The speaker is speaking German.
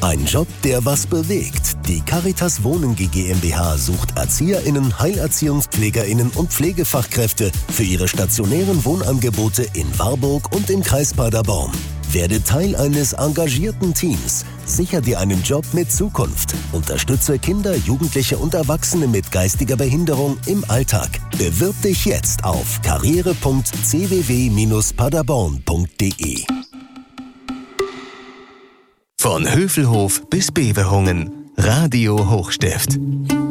Ein Job, der was bewegt. Die Caritas Wohnen GmbH sucht ErzieherInnen, HeilerziehungspflegerInnen und Pflegefachkräfte für ihre stationären Wohnangebote in Warburg und im Kreis Paderborn. Werde Teil eines engagierten Teams. Sichere dir einen Job mit Zukunft. Unterstütze Kinder, Jugendliche und Erwachsene mit geistiger Behinderung im Alltag. Bewirb dich jetzt auf karriere.cww-paderborn.de. Von Hövelhof bis Beverhungen. Radio Hochstift.